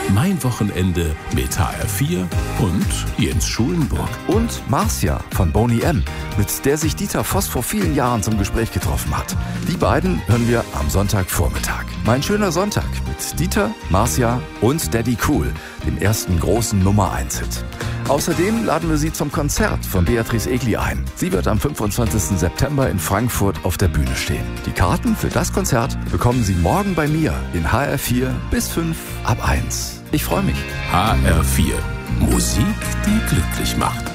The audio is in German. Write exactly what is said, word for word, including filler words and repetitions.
Mein Wochenende mit H R vier und Jens Schulenburg. Und Marcia von Boney M., mit der sich Dieter Voss vor vielen Jahren zum Gespräch getroffen hat. Die beiden hören wir am Sonntagvormittag. Mein schöner Sonntag mit Dieter, Marcia und Daddy Cool, dem ersten großen Nummer eins Hit. Außerdem laden wir Sie zum Konzert von Beatrice Egli ein. Sie wird am fünfundzwanzigsten September in Frankfurt auf der Bühne stehen. Die Karten für das Konzert bekommen Sie morgen bei mir in H R vier bis fünf ab eins. Ich freue mich. H R vier. Musik, die glücklich macht.